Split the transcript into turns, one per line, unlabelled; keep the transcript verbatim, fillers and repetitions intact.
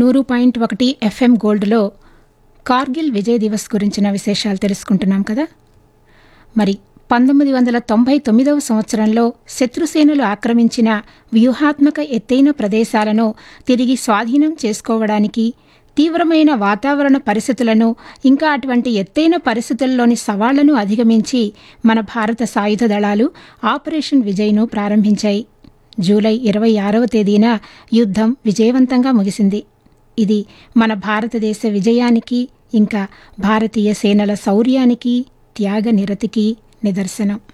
నూరు పాయింట్ ఒకటి ఎఫ్ఎం గోల్డ్లో కార్గిల్ విజయ్ దివస్ గురించిన విశేషాలు తెలుసుకుంటున్నాం కదా. మరి పంతొమ్మిది వందల తొంభై తొమ్మిదవ సంవత్సరంలో శత్రుసేనలు ఆక్రమించిన వ్యూహాత్మక ఎత్తైన ప్రదేశాలను తిరిగి స్వాధీనం చేసుకోవడానికి తీవ్రమైన వాతావరణ పరిస్థితులను ఇంకా అటువంటి ఎత్తైన పరిస్థితుల్లోని సవాళ్లను అధిగమించి మన భారత సాయుధ దళాలు ఆపరేషన్ విజయ్ను ప్రారంభించాయి. జూలై ఇరవై ఆరవ తేదీన యుద్ధం విజయవంతంగా ముగిసింది. ఇది మన భారతదేశ విజయానికి ఇంకా భారతీయ సేనల శౌర్యానికి త్యాగ నిరతికి నిదర్శనం.